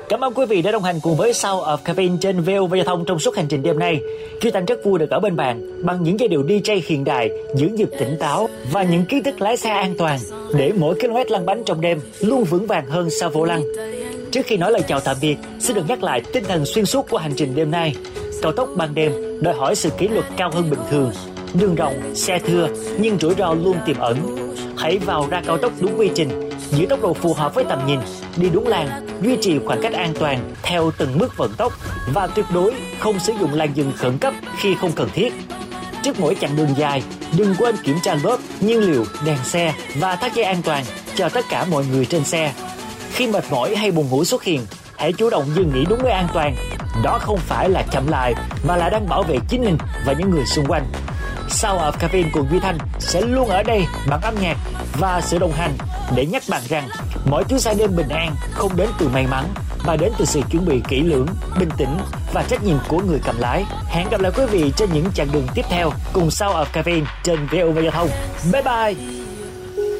Cảm ơn quý vị đã đồng hành cùng với Sound of Caffeine trên VOV Giao thông trong suốt hành trình đêm nay. Duy Thanh rất vui được ở bên bạn bằng những giai điệu DJ hiện đại, dưỡng dược tỉnh táo và những kiến thức lái xe an toàn để mỗi km lăn bánh trong đêm luôn vững vàng hơn sau vô lăng. Trước khi nói lời chào tạm biệt, xin được nhắc lại tinh thần xuyên suốt của hành trình đêm nay. Cao tốc ban đêm đòi hỏi sự kỷ luật cao hơn bình thường. Đường rộng, xe thưa nhưng rủi ro luôn tiềm ẩn. Hãy vào ra cao tốc đúng quy trình, giữ tốc độ phù hợp với tầm nhìn, đi đúng làn, duy trì khoảng cách an toàn theo từng mức vận tốc và tuyệt đối không sử dụng làn dừng khẩn cấp khi không cần thiết. Trước mỗi chặng đường dài, đừng quên kiểm tra lốp, nhiên liệu, đèn xe và thắt dây an toàn cho tất cả mọi người trên xe. Khi mệt mỏi hay buồn ngủ xuất hiện, hãy chủ động dừng nghỉ đúng nơi an toàn. Đó không phải là chậm lại mà là đang bảo vệ chính mình và những người xung quanh. Sound of Caffeine cùng Duy Thanh sẽ luôn ở đây bằng âm nhạc và sự đồng hành để nhắc bạn rằng mỗi chuyến xe đêm bình an không đến từ may mắn mà đến từ sự chuẩn bị kỹ lưỡng, bình tĩnh và trách nhiệm của người cầm lái. Hẹn gặp lại quý vị trên những chặng đường tiếp theo cùng Sound of Caffeine trên VOV Giao thông. Bye bye.